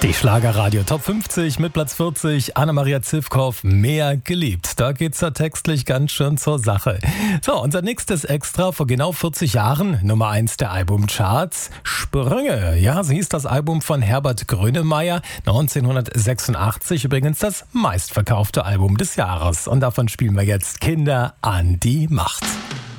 Die Schlagerradio Top 50 mit Platz 40, Anna-Maria Zivkow, Mehr geliebt. Da geht's ja textlich ganz schön zur Sache. So, unser nächstes Extra vor genau 40 Jahren, Nummer 1 der Albumcharts, Sprünge. Ja, so hieß das Album von Herbert Grönemeyer, 1986 übrigens das meistverkaufte Album des Jahres. Und davon spielen wir jetzt Kinder an die Macht.